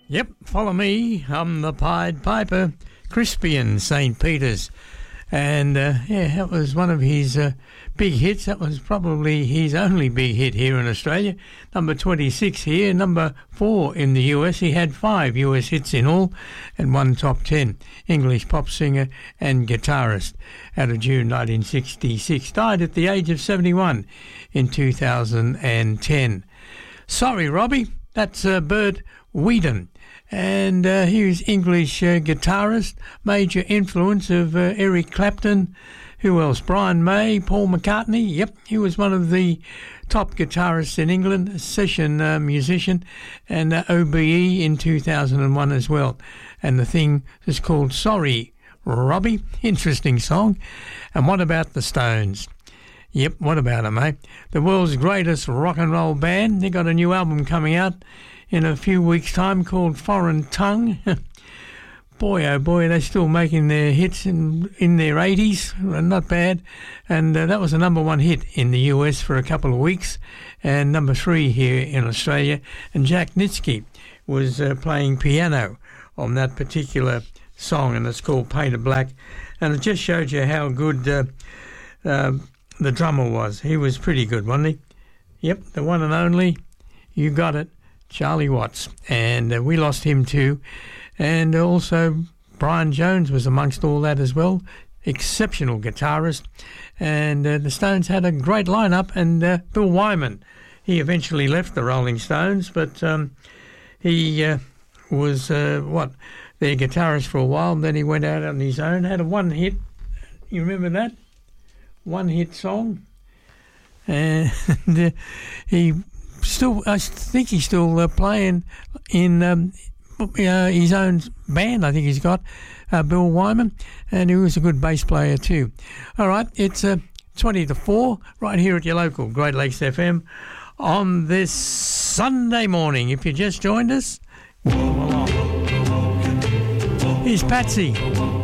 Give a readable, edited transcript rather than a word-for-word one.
Yep, follow me. I'm the Pied Piper, Crispian St. Peter's. And, that was one of his big hits. That was probably his only big hit here in Australia. Number 26 here, number 4 in the US. He had 5 US hits in all and 1 top 10. English pop singer and guitarist out of June 1966. Died at the age of 71 in 2010. Sorry, Robbie. That's Bert Weedon. And he was English guitarist, major influence of Eric Clapton. Who else? Brian May, Paul McCartney. Yep, he was one of the top guitarists in England, a session musician, and OBE in 2001 as well. And the thing is called Sorry, Robbie. Interesting song. And what about the Stones? Yep, what about them, eh? The world's greatest rock and roll band. They got a new album coming out in a few weeks' time called Foreign Tongue. Boy, oh boy, they're still making their hits in their 80s. Not bad. And that was a number 1 hit in the US for a couple of weeks, and number 3 here in Australia. And Jack Nitsky was playing piano on that particular song, and it's called Painted Black. And it just showed you how good the drummer was. He was pretty good, wasn't he? Yep, the one and only, you got it, Charlie Watts. And we lost him too. And also Brian Jones was amongst all that as well. Exceptional guitarist. And the Stones had a great lineup. And Bill Wyman, he eventually left the Rolling Stones, but he was, their guitarist for a while. And then he went out on his own, had a 1 hit. You remember that? 1 hit song. And he still, I think he's still playing in his own band. I think he's got Bill Wyman, and he was a good bass player too. All right, it's 20 to 4 right here at your local Great Lakes FM on this Sunday morning. If you just joined us, welcome along. Here's Patsy.